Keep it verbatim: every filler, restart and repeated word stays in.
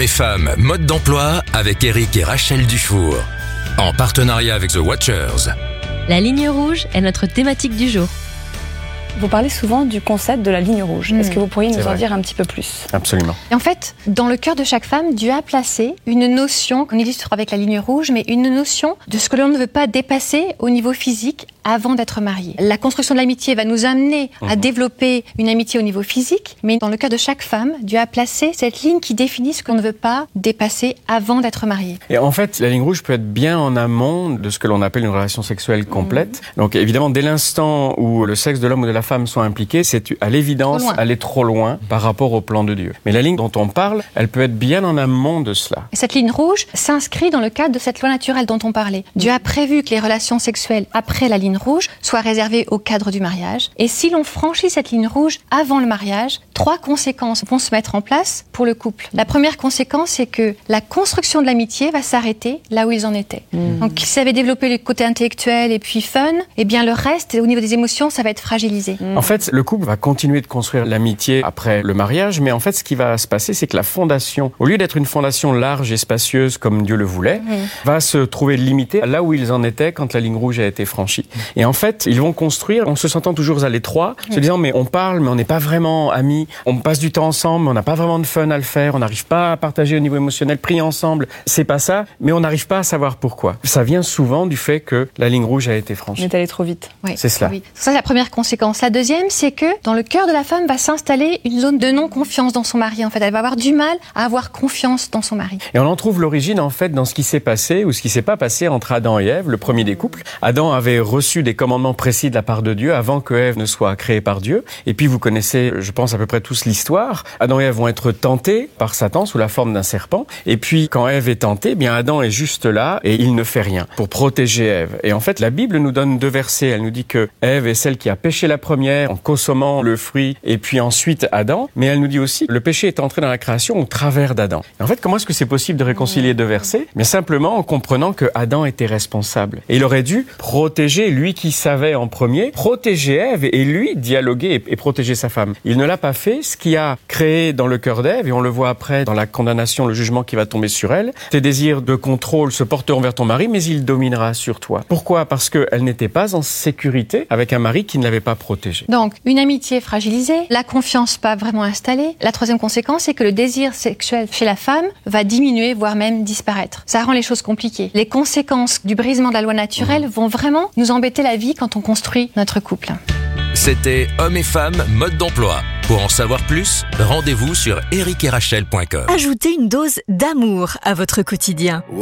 et femmes, mode d'emploi avec Eric et Rachel Dufour. En partenariat avec The Watchers. La ligne rouge est notre thématique du jour. Vous parlez souvent du concept de la ligne rouge. Mmh. Est-ce que vous pourriez nous en dire un petit peu plus ? Absolument. Et en fait, dans le cœur de chaque femme, Dieu a placé une notion, qu'on illustre avec la ligne rouge, mais une notion de ce que l'on ne veut pas dépasser au niveau physique avant d'être marié. La construction de l'amitié va nous amener mmh. à développer une amitié au niveau physique, mais dans le cœur de chaque femme, Dieu a placé cette ligne qui définit ce qu'on ne veut pas dépasser avant d'être marié. Et en fait, la ligne rouge peut être bien en amont de ce que l'on appelle une relation sexuelle complète. Mmh. Donc évidemment, dès l'instant où le sexe de l'homme ou de la femme sont impliqués, c'est à l'évidence aller trop loin par rapport au plan de Dieu. Mais la ligne dont on parle, elle peut être bien en amont de cela. Et cette ligne rouge s'inscrit dans le cadre de cette loi naturelle dont on parlait. Dieu a prévu que les relations sexuelles après la ligne rouge soient réservées au cadre du mariage. Et si l'on franchit cette ligne rouge avant le mariage, trois conséquences vont se mettre en place pour le couple. La première conséquence, c'est que la construction de l'amitié va s'arrêter là où ils en étaient. Mmh. Donc, s'ils avaient développé le côté intellectuel et puis fun, eh bien le reste, au niveau des émotions, ça va être fragilisé. Mmh. En fait, le couple va continuer de construire l'amitié après le mariage, mais en fait, ce qui va se passer, c'est que la fondation, au lieu d'être une fondation large et spacieuse comme Dieu le voulait, mmh. va se trouver limitée là où ils en étaient quand la ligne rouge a été franchie. Et en fait, ils vont construire en se sentant toujours à l'étroit, mmh. se disant, mais on parle, mais on n'est pas vraiment amis, on passe du temps ensemble, mais on n'a pas vraiment de fun à le faire, on n'arrive pas à partager au niveau émotionnel, prier ensemble, c'est pas ça, mais on n'arrive pas à savoir pourquoi. Ça vient souvent du fait que la ligne rouge a été franchie. On est allé trop vite. Oui, c'est cela. Oui. Ça, c'est la première conséquence. La deuxième, c'est que dans le cœur de la femme va s'installer une zone de non-confiance dans son mari. En fait, elle va avoir du mal à avoir confiance dans son mari. Et on en trouve l'origine, en fait, dans ce qui s'est passé ou ce qui s'est pas passé entre Adam et Ève, le premier des couples. Adam avait reçu des commandements précis de la part de Dieu avant que Ève ne soit créée par Dieu. Et puis, vous connaissez, je pense, à peu près tous l'histoire. Adam et Ève vont être tentés par Satan sous la forme d'un serpent. Et puis, quand Ève est tentée, eh bien, Adam est juste là et il ne fait rien pour protéger Ève. Et en fait, la Bible nous donne deux versets. Elle nous dit que Ève est celle qui a péché la première en consommant le fruit, et puis ensuite Adam. Mais elle nous dit aussi, le péché est entré dans la création au travers d'Adam. Et en fait, comment est-ce que c'est possible de réconcilier deux versets ? Bien simplement en comprenant que Adam était responsable. Et il aurait dû protéger, lui qui savait en premier, protéger Ève et lui dialoguer et protéger sa femme. Il ne l'a pas fait, ce qui a créé dans le cœur d'Ève, et on le voit après dans la condamnation, le jugement qui va tomber sur elle, tes désirs de contrôle se porteront vers ton mari, mais il dominera sur toi. Pourquoi ? Parce qu'elle n'était pas en sécurité avec un mari qui ne l'avait pas protégée. Donc, une amitié fragilisée, la confiance pas vraiment installée. La troisième conséquence, c'est que le désir sexuel chez la femme va diminuer, voire même disparaître. Ça rend les choses compliquées. Les conséquences du brisement de la loi naturelle mmh. vont vraiment nous embêter la vie quand on construit notre couple. C'était Hommes et femmes, mode d'emploi. Pour en savoir plus, rendez-vous sur eric et rachel point com. Ajoutez une dose d'amour à votre quotidien.